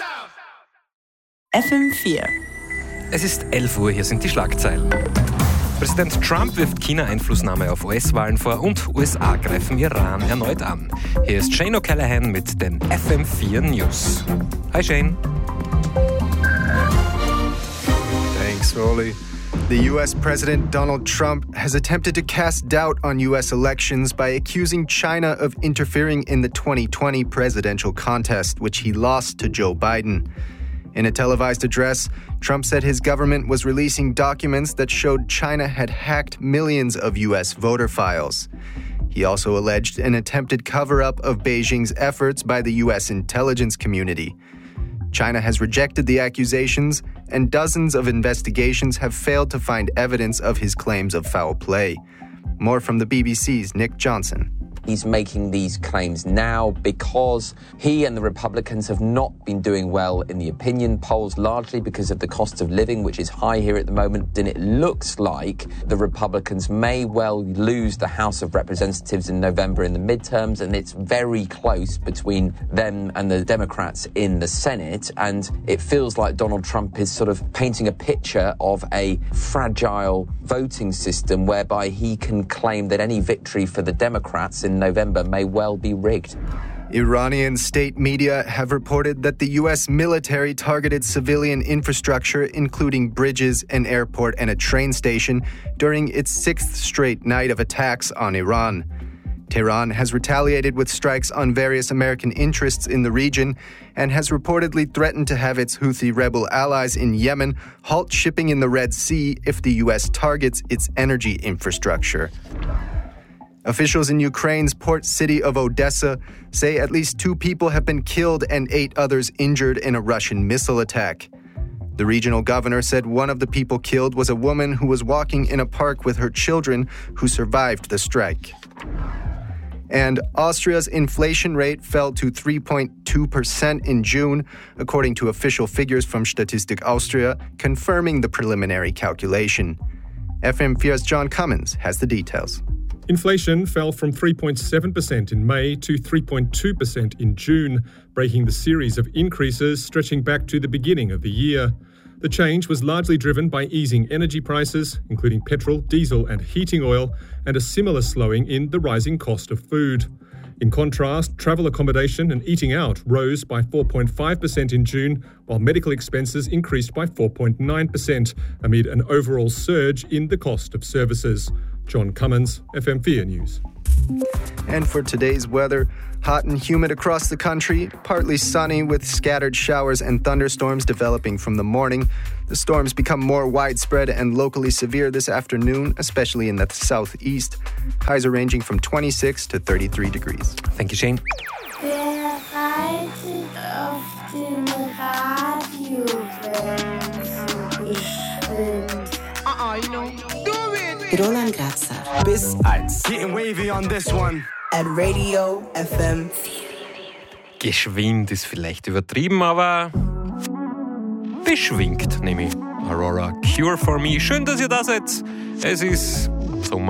FM4. Es ist 11 Uhr, hier sind die Schlagzeilen. Präsident Trump wirft China-Einflussnahme auf US-Wahlen vor und USA greifen Iran erneut an. Hier ist Shane O'Callaghan mit den FM4 News. Hi Shane. Thanks, Rolly. The U.S. President Donald Trump has attempted to cast doubt on U.S. elections by accusing China of interfering in the 2020 presidential contest, which he lost to Joe Biden. In a televised address, Trump said his government was releasing documents that showed China had hacked millions of U.S. voter files. He also alleged an attempted cover-up of Beijing's efforts by the U.S. intelligence community. China has rejected the accusations, and dozens of investigations have failed to find evidence of his claims of foul play. More from the BBC's Nick Johnson. He's making these claims now because he and the Republicans have not been doing well in the opinion polls, largely because of the cost of living, which is high here at the moment. And it looks like the Republicans may well lose the House of Representatives in November in the midterms, and it's very close between them and the Democrats in the Senate. And it feels like Donald Trump is sort of painting a picture of a fragile voting system whereby he can claim that any victory for the Democrats in November may well be rigged. Iranian state media have reported that the U.S. military targeted civilian infrastructure, including bridges, an airport, and a train station, during its sixth straight night of attacks on Iran. Tehran has retaliated with strikes on various American interests in the region and has reportedly threatened to have its Houthi rebel allies in Yemen halt shipping in the Red Sea if the U.S. targets its energy infrastructure. Officials in Ukraine's port city of Odessa say at least 2 people have been killed and 8 others injured in a Russian missile attack. The regional governor said one of the people killed was a woman who was walking in a park with her children who survived the strike. And Austria's inflation rate fell to 3.2% in June, according to official figures from Statistik Austria, confirming the preliminary calculation. FM4's John Cummins has the details. Inflation fell from 3.7% in May to 3.2% in June, breaking the series of increases stretching back to the beginning of the year. The change was largely driven by easing energy prices, including petrol, diesel and heating oil, and a similar slowing in the rising cost of food. In contrast, travel accommodation and eating out rose by 4.5% in June, while medical expenses increased by 4.9% amid an overall surge in the cost of services. John Cummins, FM4 News. And for today's weather, hot and humid across the country, partly sunny with scattered showers and thunderstorms developing from the morning. The storms become more widespread and locally severe this afternoon, especially in the southeast. Highs are ranging from 26 to 33 degrees. Thank you, Shane. Wer reitet auf dem Radio, wenn ich bin? Roland Grazer. Bis 1. Getting wavy on this one. At Radio FM. Geschwind ist vielleicht übertrieben, aber beschwingt, nehme ich. Aurora, Cure for Me. Schön, dass ihr da seid. Es ist Sommer.